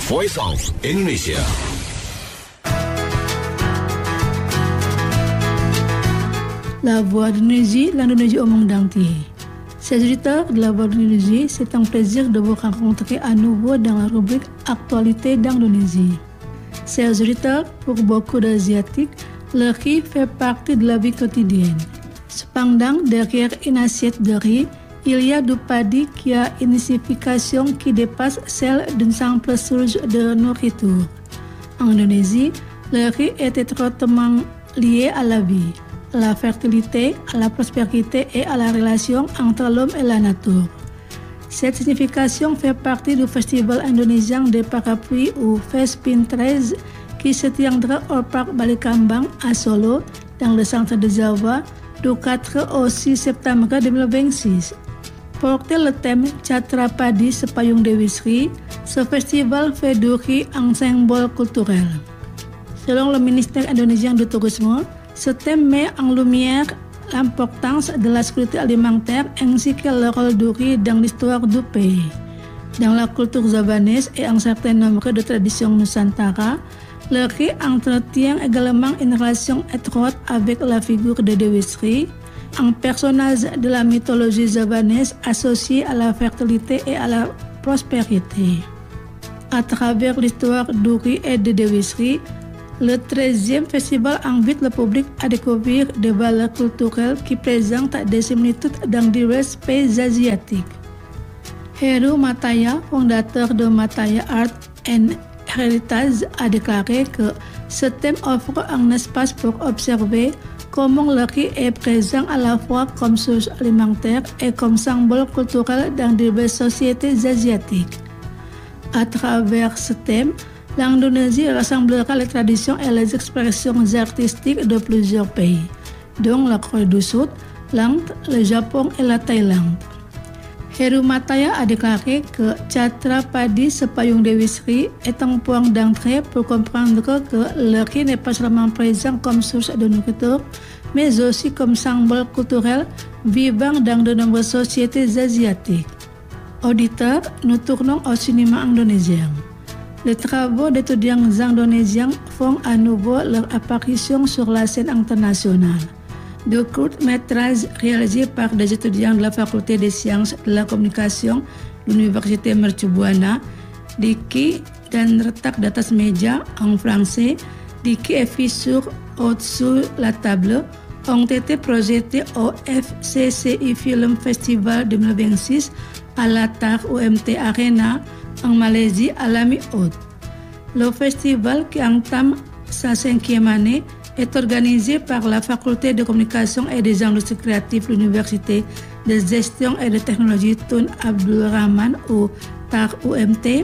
Voice of Indonesia. La Voix d'Indonésie, l'Indonésie au monde entier. Chers auditeurs de la Voix d'Indonésie, c'est un plaisir de vous rencontrer à nouveau dans la rubrique Actualité d'Indonésie. Chers auditeurs, pour beaucoup d'Asiatiques, le riz fait partie de la vie quotidienne. Cependant, derrière une assiette de riz, il y a du paddy qui a une signification qui dépasse celle d'une simple source de nourriture. En Indonésie, le riz est étroitement lié à la vie, à la fertilité, à la prospérité et à la relation entre l'homme et la nature. Cette signification fait partie du festival indonésien des parapluies ou Fespin 13 qui se tiendra au parc Balikambang à Solo, dans le centre de Java, du 4 au 6 septembre 2026. Porter le thème Catra Padi Sepayung Dewi Sri, ce festival fait du riz un symbole culturel. Selon le ministère indonésien du Tourisme, ce thème met en lumière l'importance de la sécurité alimentaire ainsi que le rôle du riz dans l'histoire du pays. Dans la culture javanaise et un certain nombre de traditions nusantara, le riz entretient également une relation étroite avec la figure de Dewi Sri, un personnage de la mythologie javanaise associé à la fertilité et à la prospérité. À travers l'histoire du riz et de Dewi Sri, le 13e festival invite le public à découvrir des valeurs culturelles qui présentent des similitudes dans divers pays asiatiques. Heru Mataya, fondateur de Mataya Art and Heritage, a déclaré que ce thème offre un espace pour observer comment le riz est présent à la fois comme source alimentaire et comme symbole culturel dans diverses sociétés asiatiques. À travers ce thème, l'Indonésie rassemblera les traditions et les expressions artistiques de plusieurs pays, dont la Corée du Sud, l'Inde, le Japon et la Thaïlande. Heru Mataya a déclaré que Catra Padi Sepayung Dewi Sri est un point d'entrée pour comprendre que le riz n'est pas seulement présent comme source de nourriture, mais aussi comme symbole culturel vivant dans de nombreuses sociétés asiatiques. Auditeurs, nous tournons au cinéma indonésien. Les travaux d'étudiants indonésiens font à nouveau leur apparition sur la scène internationale. De courts-métrages réalisés par des étudiants de la Faculté des Sciences de la Communication de l'Université Mercu Buana, Diki dan Retak d'atas meja en français, Diki et fissure au-dessous la table, ont été projetés au FCCI Film Festival 2026 à la TAR UMT Arena en Malaisie à la mi-août. Le festival qui entame sa 5e année est organisé par la Faculté de Communication et des Industries Créatives de l'Université de Gestion et de Technologie Tun Abdul Rahman ou TAR UMT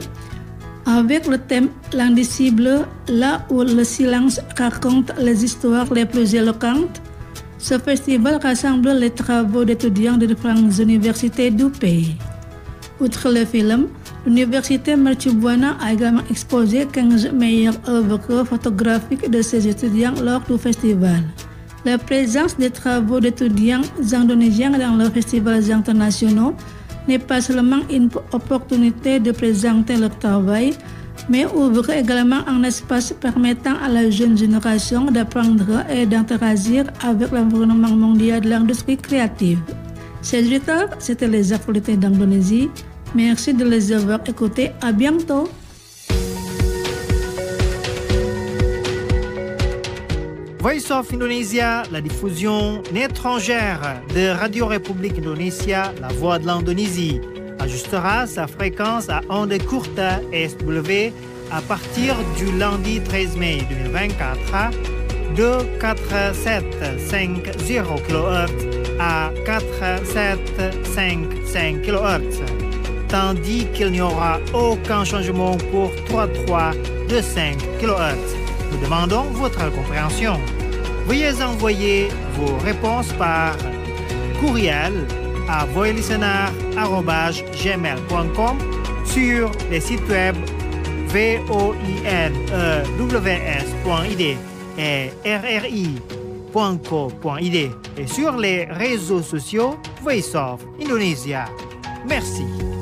avec le thème L'indicible, là où le silence raconte les histoires les plus éloquentes. Ce festival rassemble les travaux d'étudiants de différentes universités du pays. Outre le film, l'Université Mercu Buana a également exposé 15 meilleures œuvres photographiques de ses étudiants lors du festival. La présence des travaux d'étudiants indonésiens dans les festivals internationaux n'est pas seulement une opportunité de présenter leur travail, mais ouvre également un espace permettant à la jeune génération d'apprendre et d'interagir avec l'environnement mondial de l'industrie créative. Chers auditeurs, c'était les actualités d'Indonésie. Merci de les avoir écoutés. À bientôt. Voice of Indonesia, la diffusion étrangère de Radio République Indonésia, la voix de l'Indonésie, ajustera sa fréquence à ondes courtes SW à partir du lundi 13 mai 2024 de 4750 kHz à 4755 kHz, tandis qu'il n'y aura aucun changement pour 3325 kHz. Nous demandons votre compréhension. Veuillez envoyer vos réponses par courriel à voilistener@gmail.com sur les sites web voinews.id et rri.co.id et sur les réseaux sociaux Voice of Indonesia. Merci.